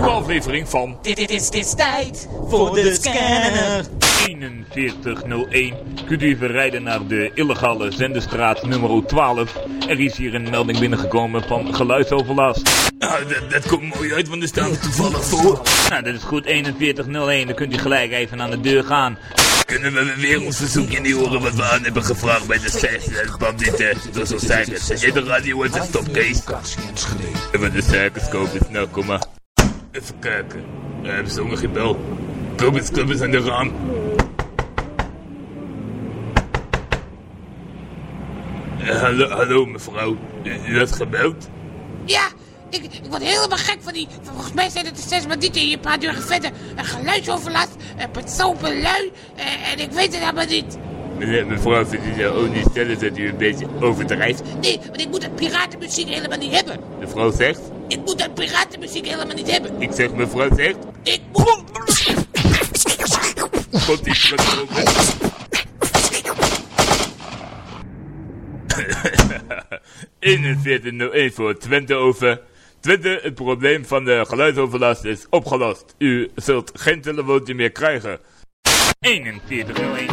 aflevering van... Dit is tijd voor de scanner. 4101. Kunt u even rijden naar de illegale zenderstraat nummer 12. Er is hier een melding binnengekomen van geluidsoverlast. Dat komt mooi uit, want er staan er toevallig voor. Nou, dat is goed, 4101. Dan kunt u gelijk even aan de deur gaan. Kunnen we weer ons verzoekje niet horen wat we aan hebben gevraagd bij de bandit door zo'n cijfers. Zet jij de radio even stop, Kees? Even de cijfers kopen, nou kom maar. Even kijken. Hebben ze ook nog geen bel? Klop eens aan de raam. Hallo mevrouw. U had gebeld? Ja, ik word helemaal gek van die... Volgens mij zijn het de 6 bandieten hier een paar deuren verder. Een geluidsoverlast, een persoonlijke lui. En ik weet het helemaal niet. Mevrouw, vindt u dat ook niet stellen dat u een beetje overdrijft? Nee, want ik moet dat piratenmuziek helemaal niet hebben. De vrouw zegt? Ik moet dat piratenmuziek helemaal niet hebben. Ik zeg mevrouw zegt? Ik moet... Komt die terug over? 4101 voor Twente over. Twente, het probleem van de geluidsoverlast is opgelost. U zult geen telefoontje meer krijgen. 4101.